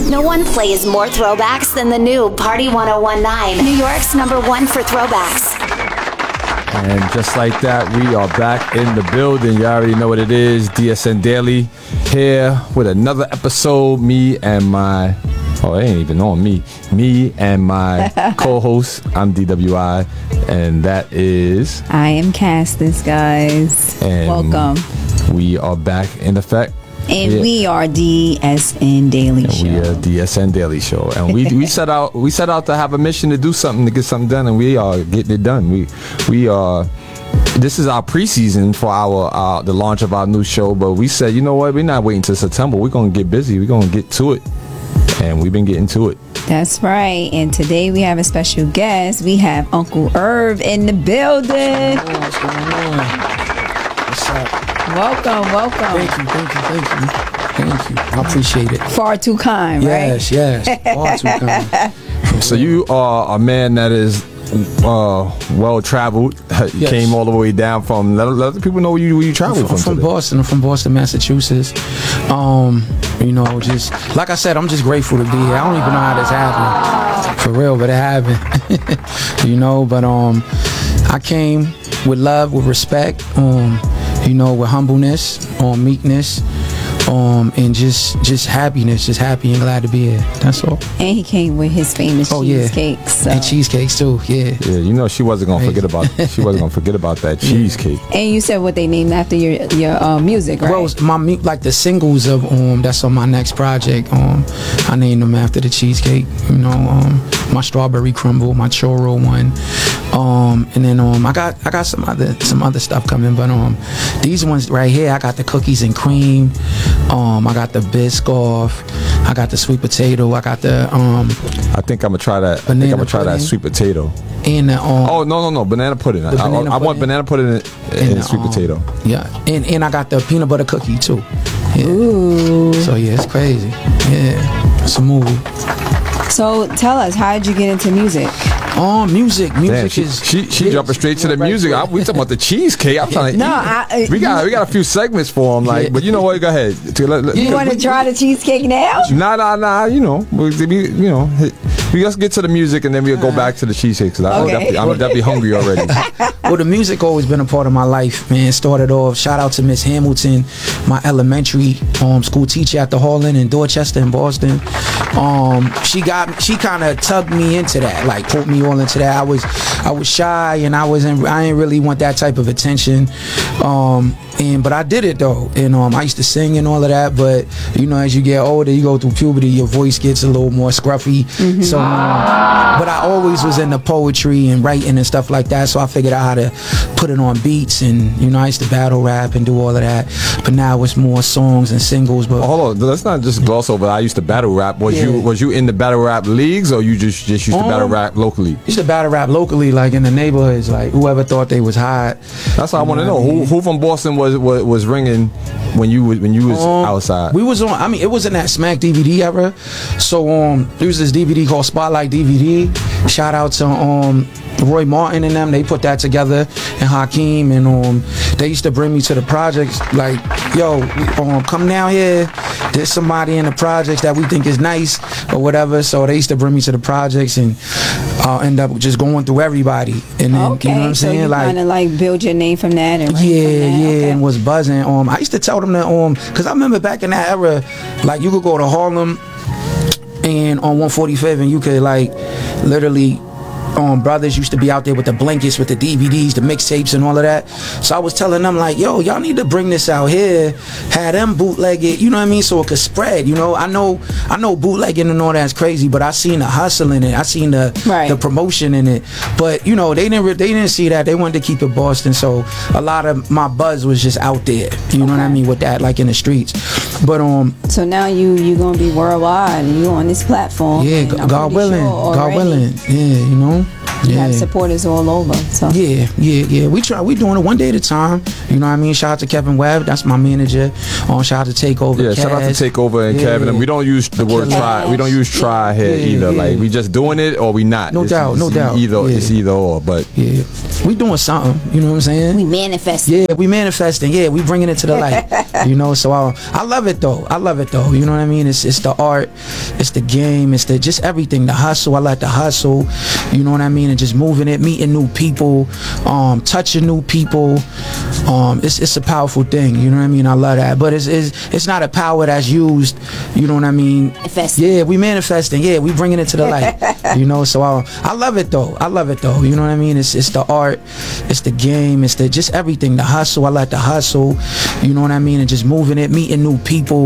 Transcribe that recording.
No one plays more throwbacks than the new Party 1019, New York's #1 for throwbacks. And just like that, we are back in the building. You already know what it is. DSN Daily here with another episode. Me and my... Oh, it ain't even on me. Me and my co-host. I'm DWI. And that is... I am Castus, guys. And welcome. We are back in effect. And we are DSN Daily Show. We are DSN Daily Show, and we set out to have a mission to do something, to get something done, and we are getting it done. We are. This is our preseason for our the launch of our new show, but we said, you know what, we're not waiting till September. We're gonna get busy. We're gonna get to it, and we've been getting to it. That's right. And today we have a special guest. We have Uncle Irv in the building. What's going on? What's up? Welcome. Thank you. I appreciate it. Far too kind, right? Yes. Far too kind. So you are a man that is well traveled. You Yes. came all the way down from. Let the people know where you traveled from. From today. Boston. I'm from Boston, Massachusetts. You know, just like I said, I'm just grateful to be here. I don't even know how this happened, for real, but it happened. You know, but I came with love, with respect. You know, with humbleness, meekness, and just happiness, just happy and glad to be here. That's all. And he came with his famous cheesecakes. So. And cheesecakes too, yeah. Yeah, you know she wasn't gonna forget about that cheesecake. And you said what they named after your music, right? Well, like the singles of that's on my next project. I named them after the cheesecake. You know, my strawberry crumble, my churro one. And then I got some other stuff coming, but these ones right here, I got the cookies and cream. I got the Biscoff. I got the sweet potato. I got the I think I'm gonna try that. That sweet potato. And the oh no, banana pudding. I want banana pudding and sweet potato. Yeah, and I got the peanut butter cookie too. Yeah. Ooh. So yeah, it's crazy. Yeah, it's a movie. So tell us, how did you get into music? Music Damn, is... She jumping straight to the music. We talking about the cheesecake. I'm trying to eat. We got a few segments for him, like, but you know what? Go ahead. You want to try the cheesecake now? Nah. You know, we just get to the music and then we'll go back to the cheesecake. Cause I'm definitely hungry already. Well, the music always been a part of my life, man. Started off. Shout out to Miss Hamilton, my elementary school teacher at the Harlan in Dorchester in Boston. She kind of tugged me into that, like put me all into that. I was shy and I didn't really want that type of attention. But I did it though, and I used to sing and all of that. But you know, as you get older, you go through puberty, your voice gets a little more scruffy. Mm-hmm. So, but I always was into poetry and writing and stuff like that. So I figured out how to put it on beats, and you know, I used to battle rap and do all of that. But now it's more songs and singles. But hold on, let's not just gloss over. I used to battle rap. Was you in the battle rap leagues, or you just used to battle rap locally? Used to battle rap locally, like in the neighborhoods. Like whoever thought they was hot. That's what I want to know. Who from Boston was ringing when you was outside? We was on. I mean, it was in that Smack DVD era. So there was this DVD called Spotlight DVD. Shout out to Roy Martin and them. They put that together, and Hakeem, and they used to bring me to the projects. Like, yo, come down here. There's somebody in the projects that we think is nice or whatever. So they used to bring me to the projects, and I'll end up just going through everybody. And then, okay, you know what I'm saying? So you kind of like build your name from that, and and was buzzing. I used to tell them that because I remember back in that era, like you could go to Harlem and on 145th, and you could like literally. Brothers used to be out there with the blankets, with the DVDs, the mixtapes and all of that. So I was telling them like, yo, y'all need to bring this out here, have them bootleg it, you know what I mean, so it could spread. You know, I know bootlegging and all that's crazy, but I seen the hustle in it, I seen the promotion in it. But you know, they didn't see that. They wanted to keep it Boston, so a lot of my buzz was just out there. You know what I mean, with that, like in the streets. But so now you gonna be worldwide, and you on this platform. Yeah, God willing, yeah, you know. You have supporters all over. So Yeah. We doing it one day at a time. You know what I mean? Shout out to Kevin Webb, that's my manager. Shout out to Takeover. Yeah, shout out to Takeover and Kevin. And we don't use the word try. We don't use try here either. Like we just doing it or we not. No doubt. It's either or. But yeah, we doing something. You know what I'm saying? we manifesting. Yeah, we manifesting. Yeah, we bringing it to the light. You know, so I love it though. You know what I mean? It's the art, it's the game, it's the just everything. The hustle. I like the hustle. You know what I mean? And just moving it, meeting new people, touching new people. It's a powerful thing. You know what I mean? I love that. But it's not a power that's used. You know what I mean? Manifesting. Yeah, we manifesting. Yeah, we bringing it to the light. You know, so I love it though. You know what I mean? It's the art, it's the game, it's the just everything. The hustle. I like the hustle. You know what I mean? And just moving it, meeting new people.